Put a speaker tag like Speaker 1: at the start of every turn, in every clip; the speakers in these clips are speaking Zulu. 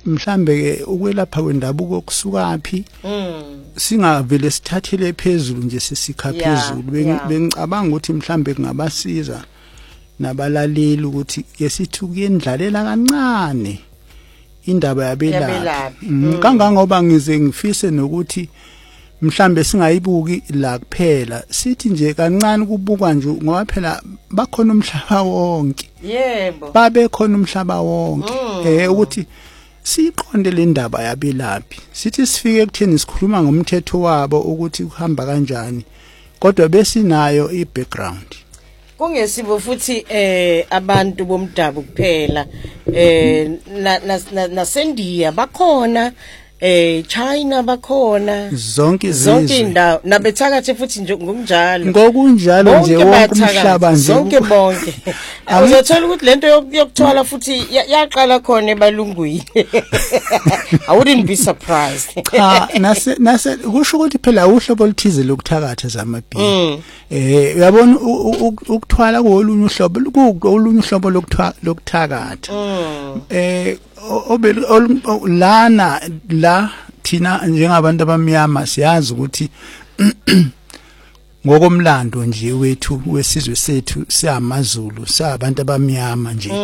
Speaker 1: mhlambe ke ukwelapha kwendabuko kusukapi singavele sithathele phezulu nje sesikha phezulu bengicabanga ukuthi mhlambe kungabasiza nabalaleli ukuthi ke sithi kuyendlalela kancane indaba yabelaphi kangangoba ngize ngifise nokuthi mhlambe singayibuki la kuphela sithi nje kancane kubukwa nje ngoba phela bakhona umhlaba wonke
Speaker 2: yebo
Speaker 1: babe khona umhlaba wonke ukuthi siqonde le ndaba yabelaphi sithi sifike ekutheni sikhuluma ngomthetho wabo ukuthi uhamba kanjani kodwa besinayo i-background
Speaker 2: kungesibo futhi abantu bomdabu kuphela nasendiya bakhona China bakhona
Speaker 1: zonke
Speaker 2: indawo nabethakathe futhi nje ngokunjalo
Speaker 1: ngokunjalo nje wonke umhlaba nje
Speaker 2: zonke bonke uzothola ukuthi lento yokuthwala futhi yaqala khona ebalungwini I wouldn't be surprised
Speaker 1: nase kusho ukuthi phela uhlobo oluthize lokuthakatha zamabhili uyabona ukuthwala kolunye uhlobo lokuthakatha la thina njengabantu abamnyama siyazi ukuthi ngokomlando nje wethu wesizwe sethu siyamaZulu sabantu abamnyama nje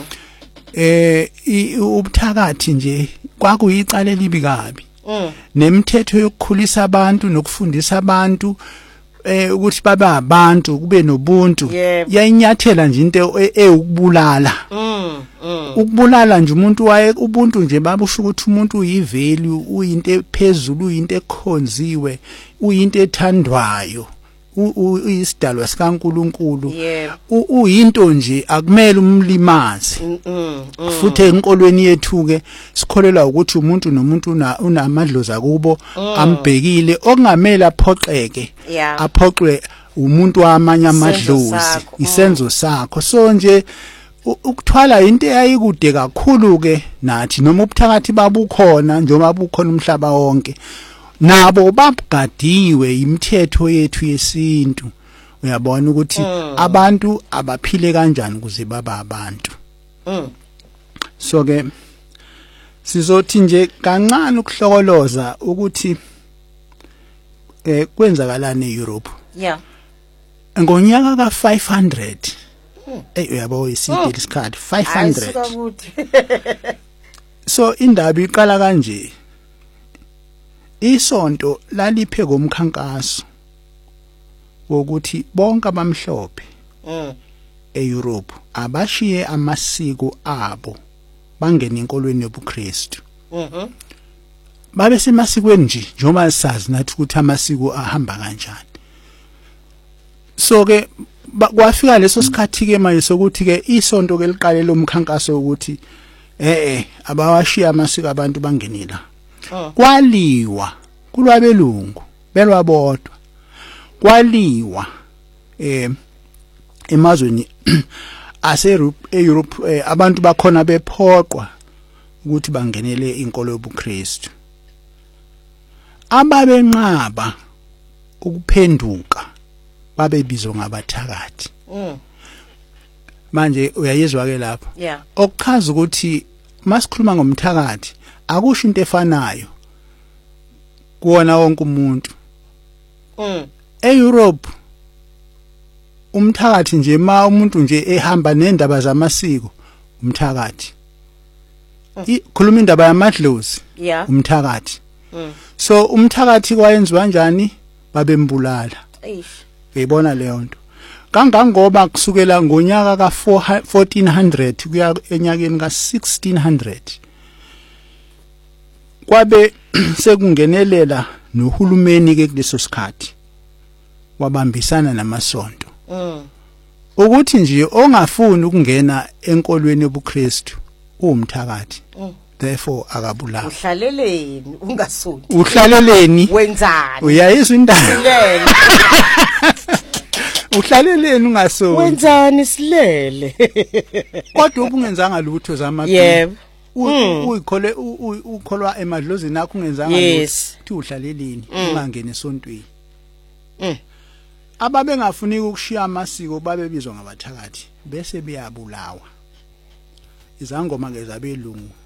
Speaker 1: ubuthakathi nje kwakuyicala elibi kabi nemithetho yokukhulisa abantu nokufundisa abantu ukuthi babe abantu kube nobuntu yayinyathela nje into ukubulala ukubulala nje umuntu ubuntu nje babusho ukuthi umuntu uyivalue uyinto ephezulu uyinto ekhonziwe uyinto ethandwayo uyisidalwa sikaNkuluNkulu uyinto nje akumele umlimazi futhi enkolweni yethu ke sikholelwa ukuthi umuntu nomuntu unamadlozi akubo ambhekile okungamela aphoqeke aphoqwe umuntu wamanye amadlozi isenzo sakho so nje ukuthwala into eyayikude kakhulu ke nathi noma ubuthakathi babukhona njengoba bukhona umhlaba wonke nabo babugadiwe imithetho yethu yesintu uyabona ukuthi abantu abaphile kanjani kuze baba abantu so ke sizothi nje kancane ukuhlokoloza ukuthi kwenzakalana eEurope ngonyaka ka500 uyabo isiphi isikhathi 500 so indaba iqala kanje isonto laliphe ngomkhankaso wokuthi bonke abamhlophe eEurope abashiye amasiko abo bangena enkolweni yobuKristu babe semasikweni nje njengoba sazi nathi ukuthi amasiko ahamba kanjani so ke kwafika leso sikhathi ke manje sokuthi ke isonto ke liqale lomkhankaso ukuthi abawashiya amasiko abantu bangenela kwaliwa kulwabelungu belwabodwa kwaliwa emazweni ase-Europe abantu bakhona bephoqwa ukuthi bangenele inkolo yobuKristu ababenqaba ukuphenduka babebizwa ngabathakathi manje uyayizwa ke lapho okuchaza ukuthi masikhuluma ngomthakathi akusho into efanayo kuona wonke umuntu eEurope umthakathi nje umuntu nje ehamba nendaba zamasiko umthakathi ikhuluma indaba yamadlozi umthakathi so umthakathi kwayenziwa kanjani babembulala uyibona leyo nto kangangoba kusukela ngonyaka ka1400 kuya enyakeni ka1600 kwabe sekungenelela nohulumeni ke kuleso sikhathi wabambisana namasonto ukuthi nje ongafuni ukungena enkolweni yobuKristu umthakathi therefore akabulawa
Speaker 2: uhlaleleni ungasonti
Speaker 1: uhlaleleni
Speaker 2: wenzani
Speaker 1: uyayizwa indaba uhlaleleni ungasonti
Speaker 2: wenzani silele
Speaker 1: kodwa ubungenzanga lutho zamabili uyikhole ukholwa emadlozini akho ungenzanga lutho uthi uhlaleleni ungangena esontweni ababengafuni ukushiya amasiko babebizwa ngabathakathi bese beyabulawa izangoma ke zabelungu